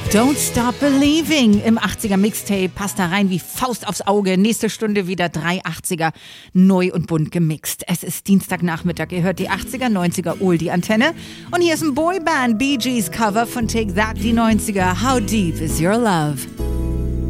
Don't Stop Believing im 80er Mixtape. Passt da rein wie Faust aufs Auge. Nächste Stunde wieder 3 80er neu und bunt gemixt. Es ist Dienstagnachmittag. Ihr hört die 80er, 90er Oldie Antenne. Und hier ist ein Boyband Bee Gees Cover von Take That, die 90er. How Deep Is Your Love?